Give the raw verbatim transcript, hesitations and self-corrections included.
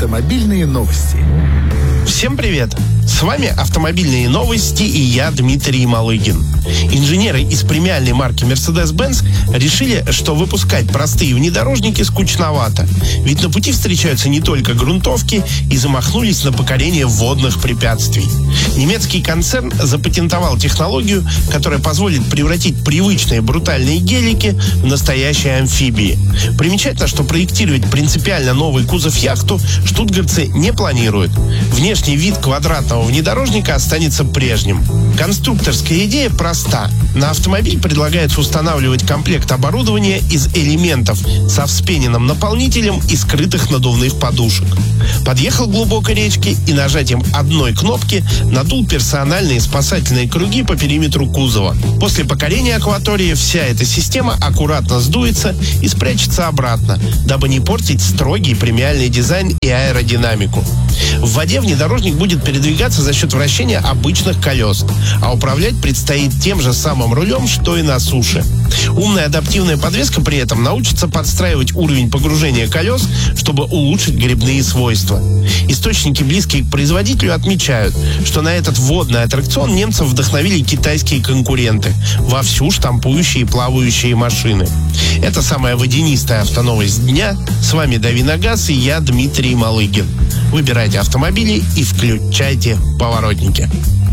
Автомобильные новости. Всем привет! С вами «Автомобильные новости» и я, Дмитрий Малыгин. Инженеры из премиальной марки Mercedes-Benz решили, что выпускать простые внедорожники скучновато. Ведь на пути встречаются не только грунтовки, и замахнулись на покорение водных препятствий. Немецкий концерн запатентовал технологию, которая позволит превратить привычные брутальные гелики в настоящие амфибии. Примечательно, что проектировать принципиально новый кузов-яхту штутгартцы не планируют. Внешний вид квадратного внедорожника останется прежним. Конструкторская идея проста. На автомобиль предлагается устанавливать комплект оборудования из элементов со вспененным наполнителем и скрытых надувных подушек. Подъехал к глубокой речке и нажатием одной кнопки надул персональные спасательные круги по периметру кузова. После покорения акватории вся эта система аккуратно сдуется и спрячется обратно, дабы не портить строгий премиальный дизайн и аэродинамику. В воде внедорожник будет передвигаться за счет вращения обычных колес, а управлять предстоит тем же самым рулем, что и на суше. Умная адаптивная подвеска при этом научится подстраивать уровень погружения колес, чтобы улучшить гребные свойства. Источники, близкие к производителю, отмечают, что на этот водный аттракцион немцев вдохновили китайские конкуренты, вовсю штампующие и плавающие машины. Это самая водянистая автоновость дня. С вами Дави на газ и я, Дмитрий Малыгин. Выбирайте автомобили и включайте поворотники.